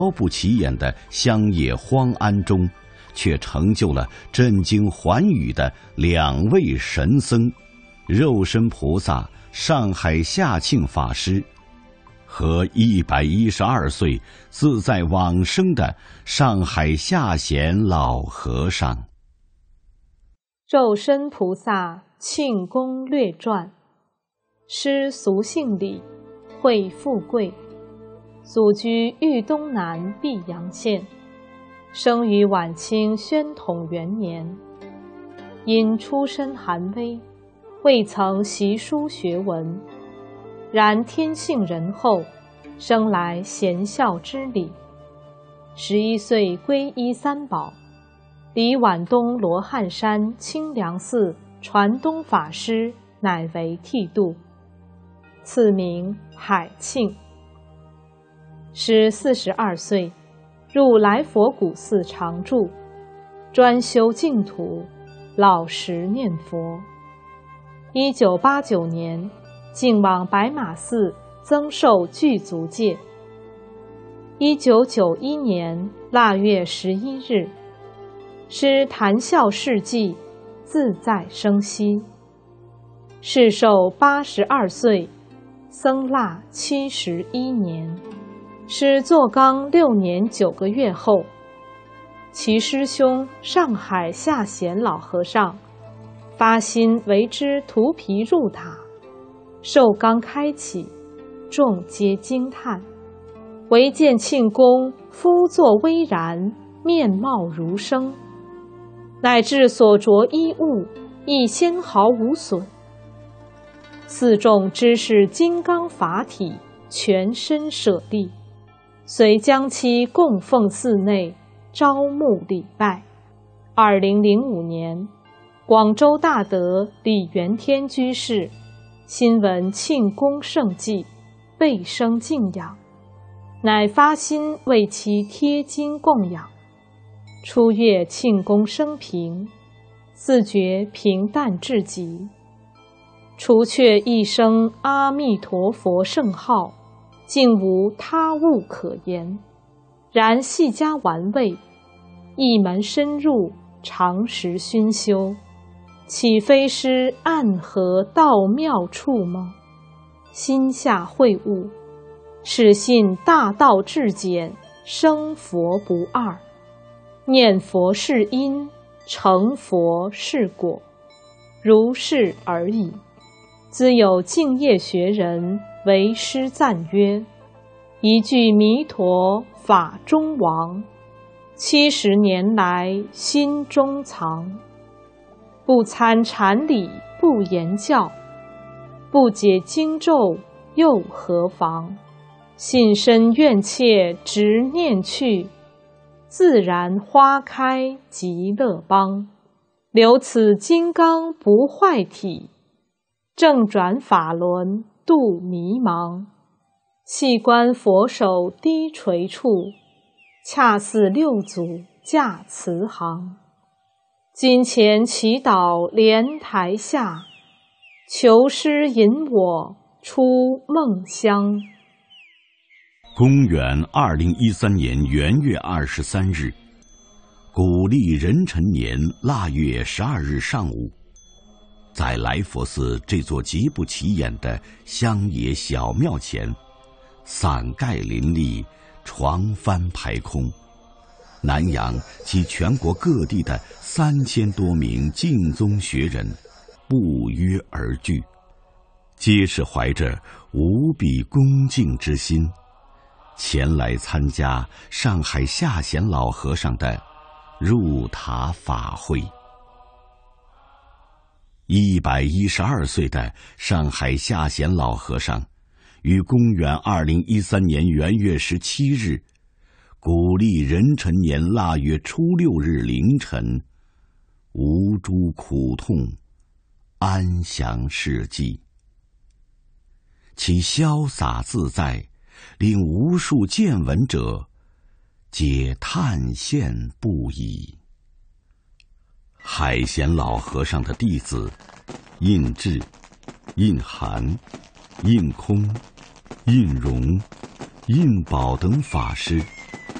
不起眼的乡野荒庵中，却成就了震惊寰宇的2位神僧：肉身菩萨上海下庆法师和112岁自在往生的上海下贤老和尚。 肉身菩萨庆功略传。师俗姓李，讳富贵，祖居豫东南泌阳县，生于晚清宣统元年。因出身寒微，未曾习书学文，然天性仁厚，生来贤孝之礼。11岁皈依三宝，离皖东罗汉山清凉寺传东法师乃为剃度，赐名海庆。师42岁，入来佛古寺常住，专修净土，老实念佛。1989年，竟往白马寺增寿具足戒。1991年腊月11日，师谈笑事迹，自在生息。世寿82岁，僧腊71年。师坐缸6年9个月后，其师兄上海下贤老和尚发心为之涂皮入塔，寿缸开启，众皆惊叹。唯见庆公肤作微然，面貌如生，乃至所着衣物亦纤毫无损。寺众知是金刚法体，全身舍利，遂将其供奉寺内，招募礼拜。2005年，广州大德李元天居士新闻庆功盛迹，倍生敬仰，乃发心为其贴金供养。初阅庆功生平，自觉平淡至极，除却一声阿弥陀佛圣号，竟无他物可言。然细加玩味，一门深入，常时熏修，岂非师暗合道妙处吗？心下会悟，始信大道至简，生佛不二。念佛是因，成佛是果，如是而已。兹有净业学人为师赞曰：一句弥陀法中王，70年来心中藏。不参禅理不言教，不解经咒又何妨？信身愿切执念去，自然花开极乐邦。留此金刚不坏体，正转法轮度迷茫。细观佛手低垂处，恰似六祖驾慈航。金钱祈祷莲台下，求师引我出梦乡。 公元2013年元月23日，古历壬辰年腊月12日上午，在来佛寺这座极不起眼的乡野小庙前，伞盖林立，床幡排空，南洋及全国各地的3000多名净宗学人不约而聚，皆是怀着无比恭敬之心，前来参加上海下贤老和尚的入塔法会。112岁的上海下贤老和尚，于公元2013年元月17日，古历壬辰年腊月初6日凌晨，无诸苦痛，安详逝迹。其潇洒自在，令无数见闻者皆叹羡不已。海贤老和尚的弟子印智、印涵、印空、印容、印宝等法师